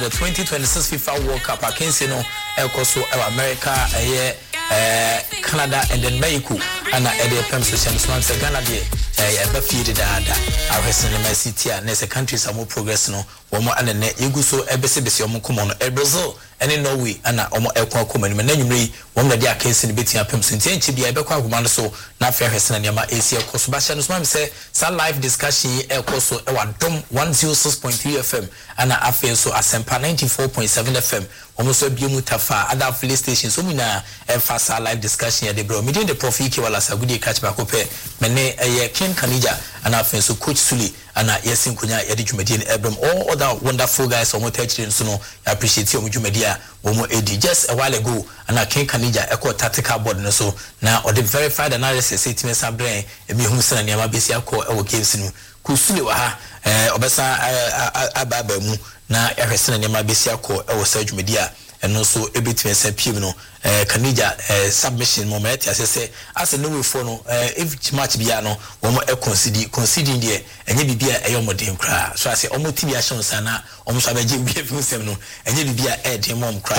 the 2026 FIFA World Cup akensi no ekoso America Canada and then Mexico and the pem social so Ghana de ebe feed dada ahwese na city and the countries are more progress no wo mo ane yegu so ebesebese omo komo no Brazil and Norway and omo ekwa komo ni na nwumre wo mo de akensi ni betia pem so ntianchi bia ebe kwa agoma no so na afia hwese na niam AC ekoso ba sha no so ma say live discussion ekoso ewa dom 106.3 FM and afia so asempa 94.7 FM almost a tafa other affiliate stations so mina emphasize live discussion ya de bro me the prof Ike wala sagudi catch back up mene Ken Kanija and afin so coach Suli and yesin kunya ya de dwumadi in Ebram all other wonderful guys on what so no I appreciate you dwumadi a wo edi just a while ago and Ken Kanija echo tactical board no so na or the verified analysis say time sabre emi hu sana niam abesi akọ e wo games no kusuli wa ha obesa ababa mu na ehwese na niam besi akọ e wo Serge Media eno so ebetime se piem no Kanija submission moment say as no way for no if match bia no wo mo conceding there enye bibia eyomodin kra so ase omo tibia shon sana omo so abeje bia fi nsem no enye bibia dem mom kra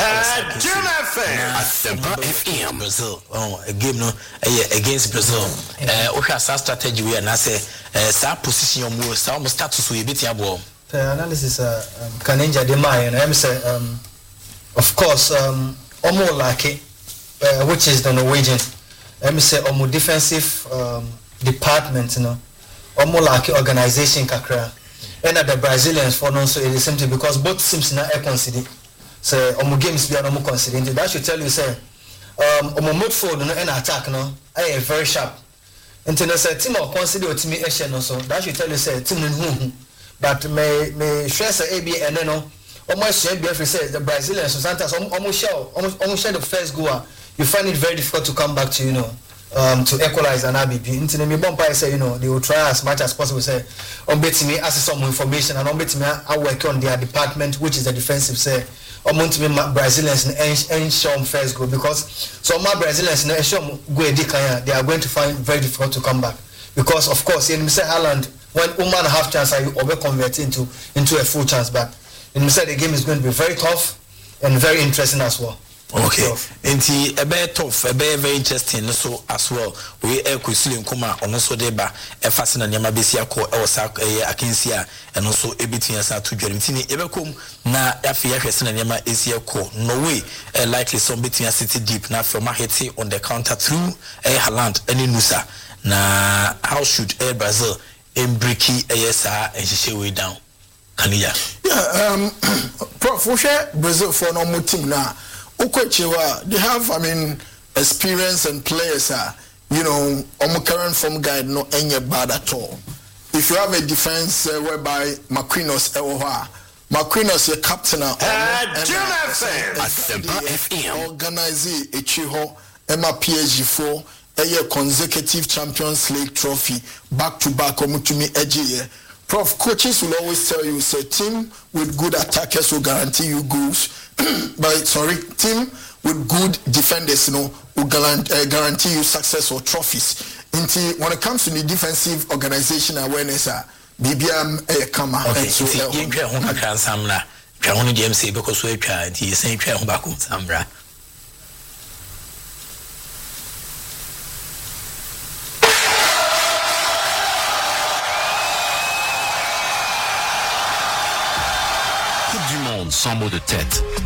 Asempa FM Brazil a game no against Brazil o hwa sa strategy we na say sa position omo sa omo status we betia bo analysis Kanija de mai and I say of course Omo Lake which is the Norwegian let me say Omo defensive department you know Omo Lake organization kakra and the Brazilians for no so it is simply because both teams na consider say Omo games be no consider that should tell you say Omo midfield no and attack no I very sharp until say team or consider team e no so that should tell you say team who but may stress AB and no almost say the Brazilians Santos almost share the first goal you find it very difficult to come back to to equalize an ABB into me bomb say they will try as much as possible say on betting me ask some information and on betting me I work on their department which is the defensive say to me Brazilians and show first goal because some Brazilians they are going to find very difficult to come back because of course in Mr. Haaland when Oman half chance are you over convert into a full chance back. And said the game is going to be very tough and very interesting as well. Okay. Enti ebe tough, ebe very interesting so as well. We kusili nkoma ono so deba e fasina nyama besi akọ e wosa akensi a eno so ebitin asa to dwere ntini ebe kom na yafe yahwese na nyama esi akọ no way likely some bitin city deep na from hit on the counter through Haaland any Nusa na how should Brazil embriki esa and way down. Kanija. Yeah, Prof, we share Brazil for no team now. They have, experience and players are, current form guide no any bad at all. If you have a defense whereby Marquinhos Marquinhos your captain organize a Chiho Emma PSG4 a consecutive Champions League trophy back to back omutumi eje. Prof, coaches will always tell you, say, team with good attackers will guarantee you goals. Team with good defenders, will guarantee you success or trophies. When it comes to the defensive organization awareness, BBM Kama. Okay, so you can't samra. Can only DMC because we can't. He is saying, Samra. Sans mots de tête.